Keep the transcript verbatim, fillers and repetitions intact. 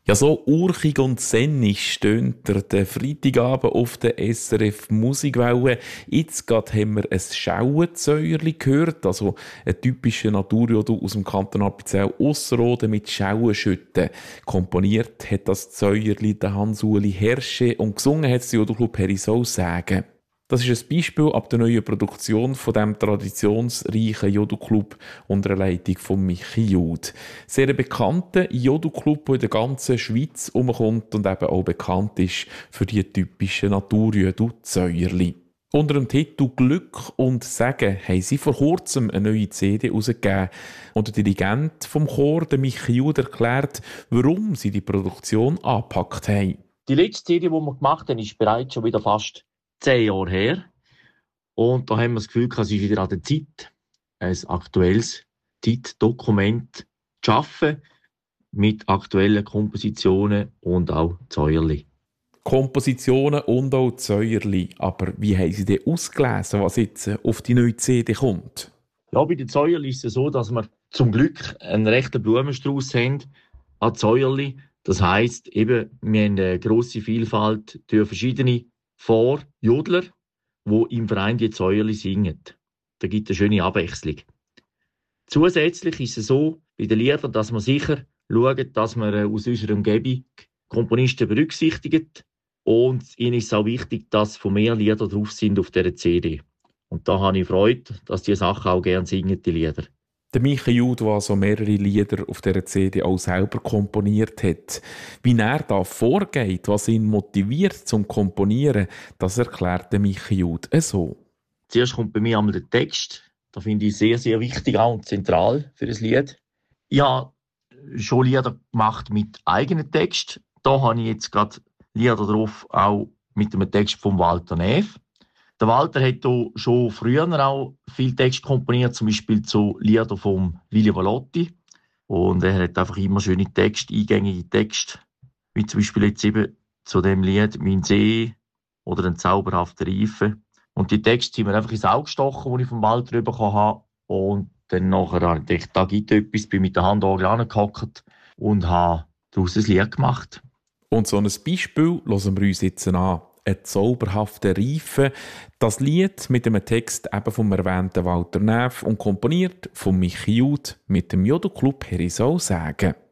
Ja, so urchig und sennig stöhnt der, der Freitagabend auf der S R F Musikwelle. Jetzt gerade haben wir ein Schauenzäuerli gehört, also ein typischer Naturjodel aus dem Kanton Appenzell Ausserrhoden mit Schauenschütten. Komponiert hat das Zäuerli der Hans-Uli Hersche und gesungen hat es der Jodelclub Herisau sagen. Das ist ein Beispiel ab der neuen Produktion von dem traditionsreichen Jodelclub unter der Leitung von Michi Jud. Sehr ein bekannter Jodelclub, der in der ganzen Schweiz umkommt und eben auch bekannt ist für die typischen Naturjödel-Zäuerli. Unter dem Titel «Glück und Segen» haben sie vor kurzem eine neue C D herausgegeben. Und der Dirigent vom Chor, der Michi Jud, erklärt, warum sie die Produktion angepackt haben. Die letzte C D, die wir gemacht haben, ist bereits schon wieder fast zehn Jahre her. Und da haben wir das Gefühl, es ist wieder an der Zeit, ein aktuelles Zeitdokument zu schaffen mit aktuellen Kompositionen und auch Zäuerli. Kompositionen und auch Zäuerli. Aber wie haben Sie denn ausgelesen, was jetzt auf die neue C D kommt? Ja, bei den Zäuerli ist es so, dass wir zum Glück einen rechten Blumenstrauß haben an Zäuerli. Das heisst, eben, wir haben eine grosse Vielfalt durch verschiedene Vorjodler, die im Verein die Zäuerli singen. Da gibt es eine schöne Abwechslung. Zusätzlich ist es so bei den Liedern, dass wir sicher schauen, dass wir aus unserer Umgebung Komponisten berücksichtigen. Und ihnen ist es auch wichtig, dass von mehr Lieder drauf sind auf dieser C D. Und da habe ich Freude, dass die Sachen auch gerne singen, die Lieder. Der Michi Jud, der also mehrere Lieder auf dieser C D auch selber komponiert hat. Wie er da vorgeht, was ihn motiviert zum Komponieren, das erklärt der Michi Jud so. Zuerst kommt bei mir einmal der Text. Das finde ich sehr, sehr wichtig auch und zentral für das Lied. Ich habe schon Lieder gemacht mit eigenen Text. Da habe ich jetzt gerade Lieder drauf, auch mit einem Text von Walter Neff. Der Walter hat hier schon früher auch viel Text komponiert, zum Beispiel zu Liedern von Willy Valotti. Und er hat einfach immer schöne Texte, eingängige Texte, wie zum Beispiel jetzt eben zu dem Lied «Mein See» oder «Ein zauberhafter Reife». Und die Texte sind mir einfach ins Auge gestochen, die ich vom Walter bekommen habe. Und dann nachher habe ich gedacht, da gibt es etwas, bin mit der Handorgel angehockt und habe daraus ein Lied gemacht. Und so ein Beispiel hören wir uns jetzt an. «Ein zauberhafter Reife». Das Lied mit dem Text eben vom erwähnten Walter Neff und komponiert von Michi Jud mit dem Jodelclub Herisau sagen.